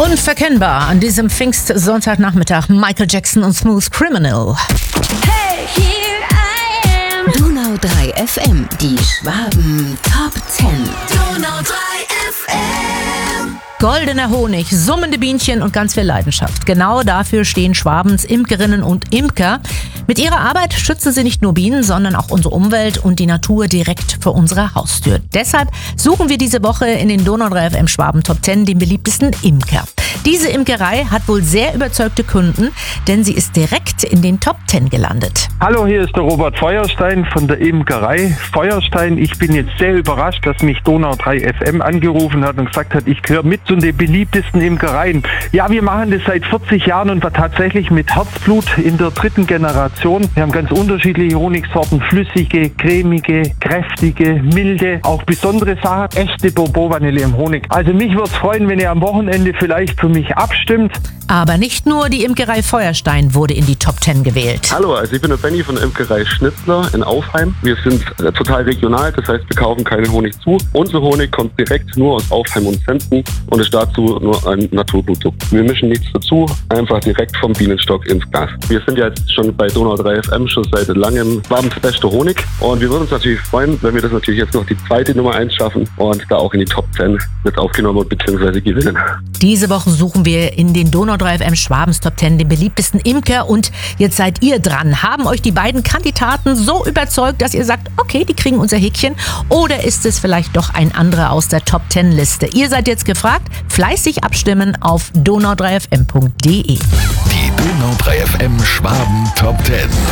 Unverkennbar an diesem Pfingstsonntagnachmittag Michael Jackson und Smooth Criminal. Hey, here I am. Donau 3 FM, die Schwaben Top 10. Donau 3 FM. Goldener Honig, summende Bienchen und ganz viel Leidenschaft. Genau dafür stehen Schwabens Imkerinnen und Imker. Mit ihrer Arbeit schützen sie nicht nur Bienen, sondern auch unsere Umwelt und die Natur direkt vor unserer Haustür. Deshalb suchen wir diese Woche in den Donau 3 FM Schwaben Top 10 den beliebtesten Imker. Diese Imkerei hat wohl sehr überzeugte Kunden, denn sie ist direkt in den Top 10 gelandet. Hallo, hier ist der Robert Feuerstein von der Imkerei Feuerstein. Ich bin jetzt sehr überrascht, dass mich Donau 3 FM angerufen hat und gesagt hat, ich gehöre mit zu den beliebtesten Imkereien. Ja, wir machen das seit 40 Jahren und war tatsächlich mit Herzblut in der 3. Generation. Wir haben ganz unterschiedliche Honigsorten, flüssige, cremige, kräftige, milde, auch besondere Sachen, echte Bourbon-Vanille im Honig. Also mich würde es freuen, wenn ihr am Wochenende vielleicht für mich abstimmt. Aber nicht nur die Imkerei Feuerstein wurde in die Top 10 gewählt. Hallo, also ich bin der Benny von der Imkerei Schnitzler in Aufheim. Wir sind total regional, das heißt, wir kaufen keinen Honig zu. Unser Honig kommt direkt nur aus Aufheim und Senden und ist dazu nur ein Naturprodukt. Wir mischen nichts dazu, einfach direkt vom Bienenstock ins Glas. Wir sind ja jetzt schon bei Donau 3 FM schon seit langem Schwabens bester Honig und wir würden uns natürlich freuen, wenn wir das natürlich jetzt noch die 2. Nummer 1 schaffen und da auch in die Top 10 mit aufgenommen und bzw. gewinnen. Diese Woche suchen wir in den Donau 3 FM Schwabens Top 10 den beliebtesten Imker und jetzt seid ihr dran. Haben euch die beiden Kandidaten so überzeugt, dass ihr sagt, okay, die kriegen unser Häkchen, oder ist es vielleicht doch ein anderer aus der Top 10 Liste? Ihr seid jetzt gefragt, fleißig abstimmen auf donau3fm.de. Die Donau 3 FM Schwaben Top 10.